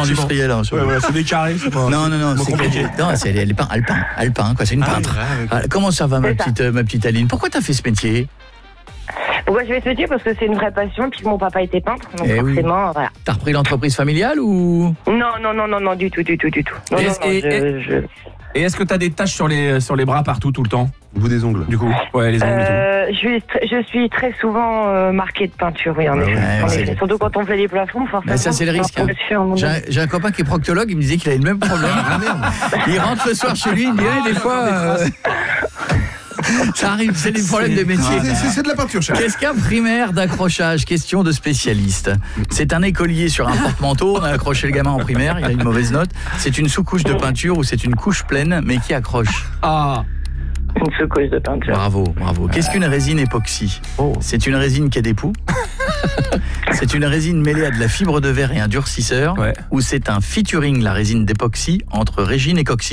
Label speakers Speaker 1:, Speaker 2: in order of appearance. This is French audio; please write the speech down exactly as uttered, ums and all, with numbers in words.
Speaker 1: industriel. Hein,
Speaker 2: ouais, voilà, c'est des carrés. C'est pas,
Speaker 1: non, non, non,
Speaker 2: c'est
Speaker 1: c'est, non, c'est elle est alpin, alpin, alpin, quoi. C'est une
Speaker 2: ah,
Speaker 1: peintre.
Speaker 2: Ouais, ouais,
Speaker 1: Ah, comment ça va, ma
Speaker 3: C'est ça.
Speaker 1: petite, euh, ma petite Aline? Pourquoi t'as fait ce métier?
Speaker 3: Pourquoi je vais ce métier? Parce que c'est une vraie passion, puis que mon papa était peintre, donc
Speaker 1: Eh oui.
Speaker 3: forcément, voilà.
Speaker 1: T'as repris l'entreprise familiale ou?
Speaker 3: Non, non, non, non, non, du tout, du tout, du tout. Non,
Speaker 2: Et
Speaker 3: non,
Speaker 2: est-ce-
Speaker 3: non,
Speaker 2: et-
Speaker 3: je, je...
Speaker 2: Et est-ce que t'as des taches sur les, sur les bras partout, tout le temps?
Speaker 4: Au bout des ongles.
Speaker 2: Du coup, ouais, les ongles et tout.
Speaker 3: Euh, je, suis, tr- je suis très souvent euh, marquée de peinture, oui, en
Speaker 1: Ouais,
Speaker 3: effet.
Speaker 1: ouais,
Speaker 3: En
Speaker 1: c'est-
Speaker 3: effet. Surtout quand on fait les plafonds, forcément.
Speaker 1: Mais ça, c'est le risque, hein.
Speaker 3: Dessus, à un moment
Speaker 1: J'ai
Speaker 3: donné.
Speaker 1: un, j'ai un copain qui est proctologue, il me disait qu'il avait le même problème. Ah merde. Il rentre le soir chez lui, il me dit eh, des fois. euh, Ça arrive, c'est les problèmes de métier.
Speaker 4: C'est, c'est- c'est de la peinture, cher.
Speaker 1: Qu'est-ce qu'un primaire d'accrochage? Question de spécialiste. C'est un écolier sur un porte-manteau. On a accroché le gamin en primaire, il a une mauvaise note. C'est une sous-couche de peinture ou c'est une couche pleine mais qui accroche?
Speaker 2: Ah,
Speaker 3: Une sous-couche de peinture.
Speaker 1: Bravo, bravo. Qu'est-ce qu'une résine époxy? C'est une résine qui a des poux. C'est une résine mêlée à de la fibre de verre et un durcisseur.
Speaker 2: Ouais.
Speaker 1: Ou c'est un featuring, la résine d'époxy, entre Régine et Coxy?